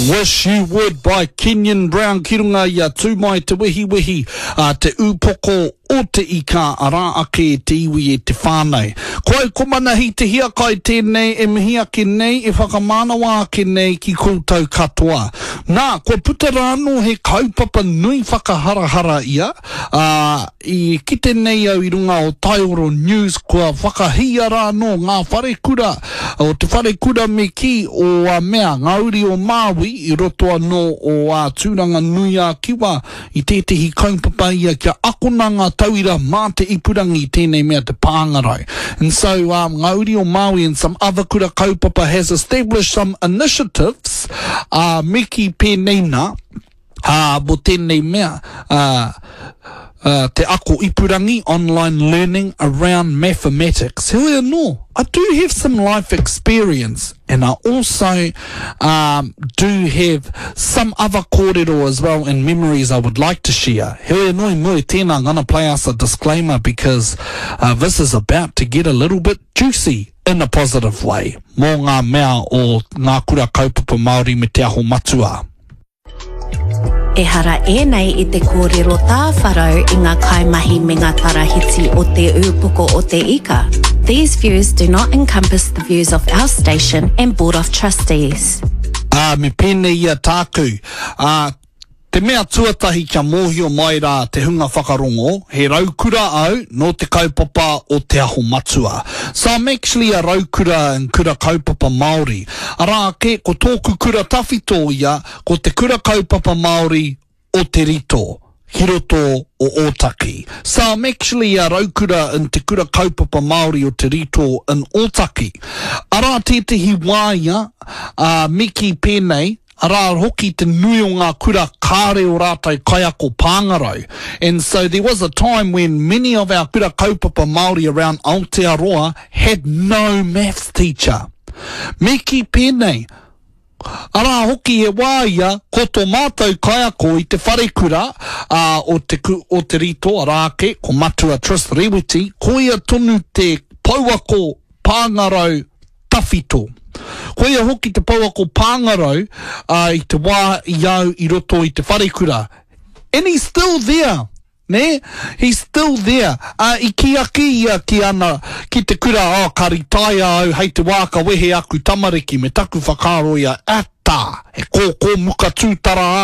Wish You Would by Kenyon Brown. Ki runga ia tūmai te wihi te upoko o te ika ara ake e te iwi e te whānau. Koe komana hi te hia kai tēnei e mihi ake nei e whakamanawa ake nei ki koutou katoa. Nā, ko puta rāno he kaupapa nui whakaharahara ia. I kite nei au I runga o Taioro News kua whakahia rāno ngā wharekura o te wharekura me ki o mea ngauri o Māui I roto anō o tūranga nui a kiwa I tētehi kaupapa ia kia akonanga tauira mā te ipurangi tēnei mea te pāngarau. And so Ngauri o Māui and some other kura kaupapa has established some initiatives meki pēnei nā mo tēnei mea te ako ipurangi online learning around mathematics. Here no, I do have some life experience and I also do have some other kōrero as well and memories I would like to share. Here no moi tēnā, I'm going to play us a disclaimer because this is about to get a little bit juicy in a positive way. Mō ngā mea o ngā kura kaupapa Māori me te aho matua. E hara nei I te kōrero tā wharau I ngā kaimahi me ngā tarahiti o te upoko o te ika. These views do not encompass the views of our station and Board of Trustees. Me pēnei ia tāku. Te mea tuatahi kia mōhio mai rā te hunga whakarongo, he raukura au no te kaupapa o te aho matua. So I'm actually a raukura and kura kaupapa Māori. Arā ke, ko tōku kura tawhito ia, ko te kura kaupapa Māori o te rito, hiroto o Otaki. So I'm actually a raukura in te kura kaupapa Māori o te rito in Otaki. Arā tētehi wāia, miki pēnei, Arā hoki te nui o ngā kura kāre o rātai kaiako pāngarau. And so there was a time when many of our kura kaupapa Māori around Aotearoa had no maths teacher. Meki pēnei. Arā hoki e wāia, ko tō mātou kaiako I te wharekura o te rito, arā ke, ko matua Tris Rewiti, ko ia tonu te pauako pāngarau tawhito. Ko ia hoki te pauako pāngarau I te wā iau I roto I te wharekura. And he's still there. Ne? He's still there. I ki aki ia ki ana ki te kura ka ritaia au hei te wā ka wehe aku tamariki me taku whakaro ia ata. He ko muka tūtara